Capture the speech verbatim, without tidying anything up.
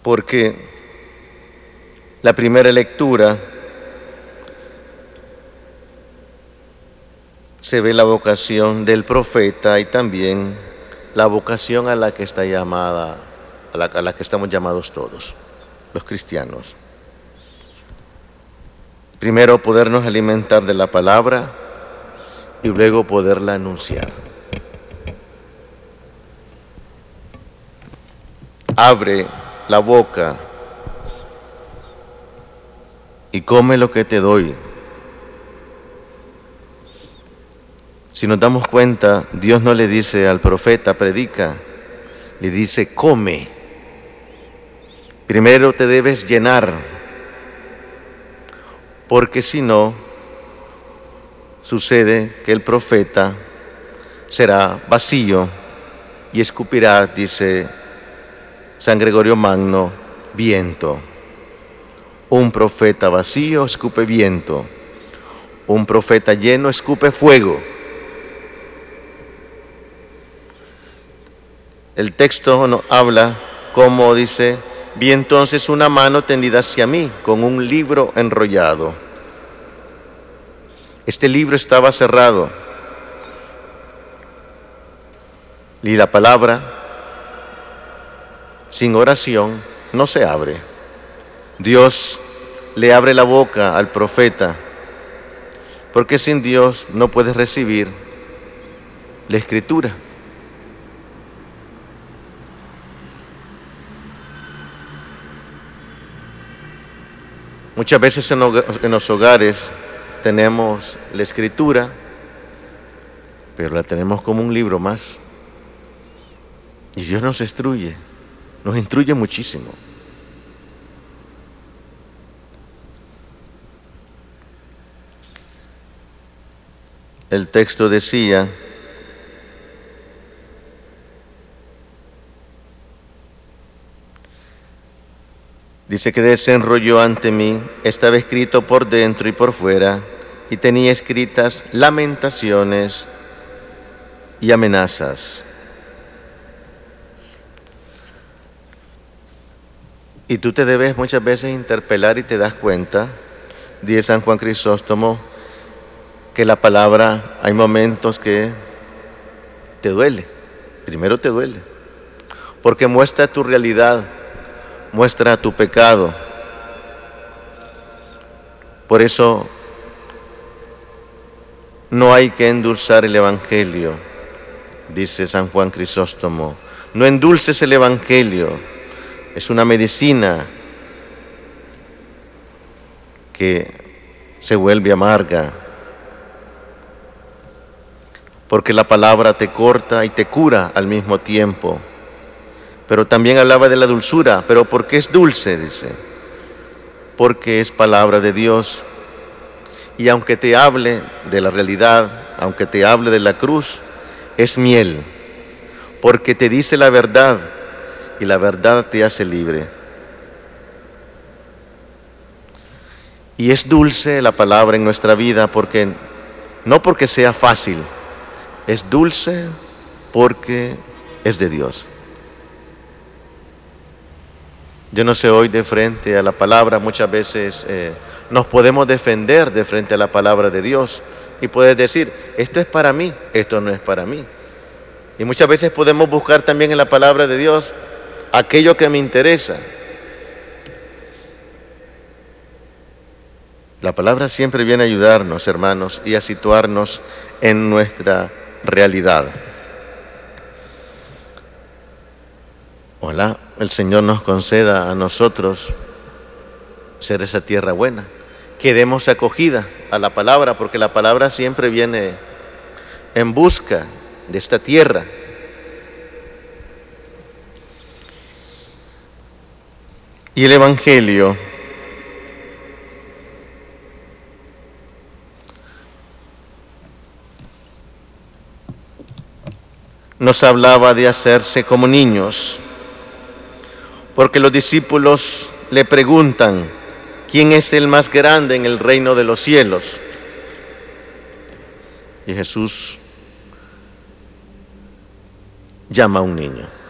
porque la primera lectura se ve la vocación del profeta y también la vocación a la que está llamada, a la, a la que estamos llamados todos, los cristianos. Primero, podernos alimentar de la palabra y luego poderla anunciar. Abre la boca y come lo que te doy. Si nos damos cuenta, Dios no le dice al profeta, predica, le dice, come. Primero te debes llenar, porque si no, sucede que el profeta será vacío y escupirá, dice San Gregorio Magno, viento. Un profeta vacío escupe viento, un profeta lleno escupe fuego. El texto nos habla como dice, vi entonces una mano tendida hacia mí con un libro enrollado. Este libro estaba cerrado y la palabra sin oración no se abre. Dios le abre la boca al profeta, porque sin Dios no puedes recibir la Escritura. Muchas veces en los hogares tenemos la Escritura, pero la tenemos como un libro más. Y Dios nos instruye, nos instruye muchísimo. El texto decía, dice que desenrolló ante mí, estaba escrito por dentro y por fuera, y tenía escritas lamentaciones y amenazas. Y tú te debes muchas veces interpelar y te das cuenta, dice San Juan Crisóstomo, que la palabra hay momentos que te duele. Primero te duele, porque muestra tu realidad, muestra tu pecado. Por eso no hay que endulzar el Evangelio, dice San Juan Crisóstomo. No endulces el Evangelio, es una medicina que se vuelve amarga, porque la palabra te corta y te cura al mismo tiempo. Pero también hablaba de la dulzura. ¿Pero por qué es dulce? Dice. Porque es palabra de Dios. Y aunque te hable de la realidad, aunque te hable de la cruz, es miel. Porque te dice la verdad y la verdad te hace libre. Y es dulce la palabra en nuestra vida porque no porque sea fácil, es dulce porque es de Dios. Yo no sé, hoy de frente a la palabra muchas veces eh, nos podemos defender de frente a la palabra de Dios y puedes decir, esto es para mí, esto no es para mí. Y muchas veces podemos buscar también en la palabra de Dios aquello que me interesa. La palabra siempre viene a ayudarnos, hermanos, y a situarnos en nuestra realidad. Ojalá el Señor nos conceda a nosotros ser esa tierra buena, que demos acogida a la palabra, porque la palabra siempre viene en busca de esta tierra. Y el Evangelio nos hablaba de hacerse como niños, porque los discípulos le preguntan, ¿quién es el más grande en el reino de los cielos? Y Jesús llama a un niño.